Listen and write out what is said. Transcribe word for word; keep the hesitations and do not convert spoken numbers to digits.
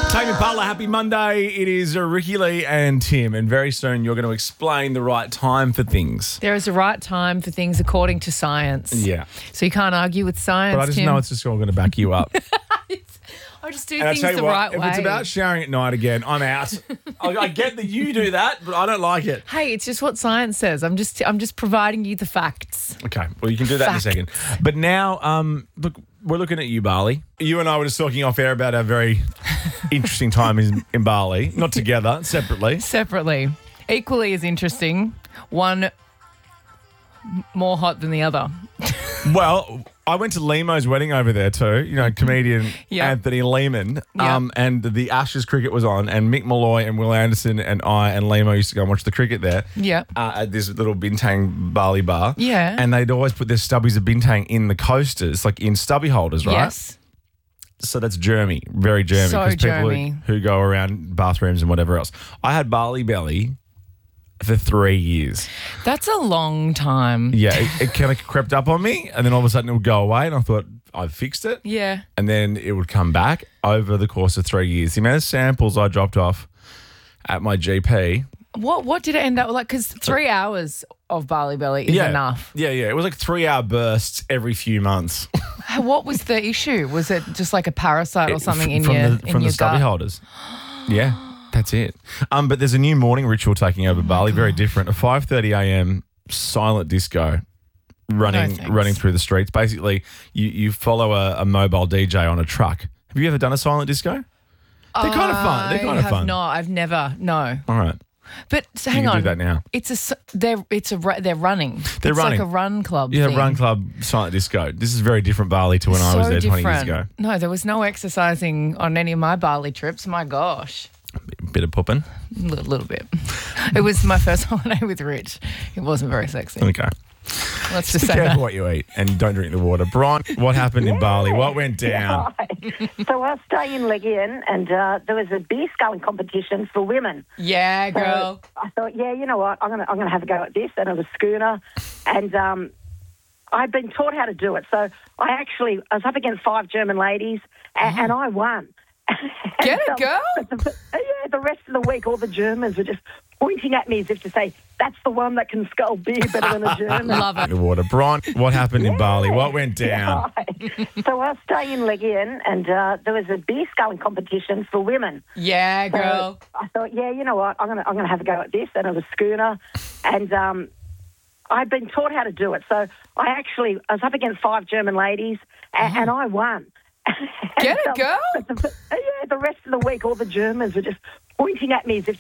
Tame Impala, happy Monday. It is uh, Ricky Lee and Tim, and very soon you're going to explain the right time for things. There is a right time for things according to science. Yeah. So you can't argue with science, But I just Tim. know it's just all going to back you up. I just do And I things tell you the what, right if way. it's about showering at night again, I'm out. I, I get that you do that, but I don't like it. Hey, it's just what science says. I'm just I'm just providing you the facts. Okay, well, you can do that Fact. in a second. But now, um, look, we're looking at you, Bali. You and I were just talking off air about our very interesting time in, in Bali. Not together, separately. Separately. Equally as interesting. One m- more hot than the other. Well, I went to Lemo's wedding over there too. You know, comedian Yeah. Anthony Lehman. Yeah. Um, and the Ashes cricket was on, and Mick Malloy and Will Anderson and I and Lemo used to go and watch the cricket there. Yeah. Uh, at this little bintang Bali bar. Yeah. And they'd always put their stubbies of bintang in the coasters, like in stubby holders, right? Yes. So that's germy, very germy. So 'cause people germy. Who, who go around bathrooms and whatever else. I had Bali belly for three years. That's a long time. Yeah, it, it kind of crept up on me, and then all of a sudden it would go away, and I thought I've fixed it. Yeah. And then it would come back over the course of three years. The amount of samples I dropped off at my G P. What what did it end up like? Because three hours of Bali Belly is yeah, enough. Yeah, yeah. It was like three hour bursts every few months. What was the issue? Was it just like a parasite or It- something in from your the, in from your the stubby gut? holders. Yeah, that's it. Um, but there's a new morning ritual taking over Bali, very different. A five thirty a.m. silent disco running thanks. running through the streets. Basically, you, you follow a, a mobile D J on a truck. Have you ever done a silent disco? They're kind of fun. They're kind I of have fun. not. I've never. No. All right. But so You hang can on. do that now. It's a s- they're it's a ru- they're running. They're it's running. like a run club. Yeah, thing. Run Club silent disco. This is very different Bali to when I was So there twenty years different. ago. No, there was no exercising on any of my Bali trips. My gosh, Bit of pooping. a little, little bit. It was my first holiday with Rich. It wasn't very sexy. Okay. Let's Be just say careful that. what you eat and don't drink the water. Brian, what happened in Bali? What went down? Hi. So I was staying in Legian, and uh, there was a beer sculling competition for women. Yeah, So girl. I thought, yeah, you know what, I'm gonna I'm gonna have a go at this. And it was schooner, and um, I'd been taught how to do it. So I actually I was up against five German ladies, and, and I won. Get it, And, girl. but the, yeah, the rest of the week, all the Germans were just pointing at me as if to say, "That's the one that can scull beer better than a German." Love it. The water. Brian, what happened in Bali? What went down? Hi. So I was staying in Legian, and uh, there was a beer sculling competition for women. Yeah, So girl. I thought, yeah, you know what, I'm gonna I'm gonna have a go at this. And it was schooner, and um, I'd been taught how to do it. So I actually I was up against five German ladies, and, and I won. Get And, it, girl. but the, yeah, the rest of the week, all the Germans were just pointing at me as if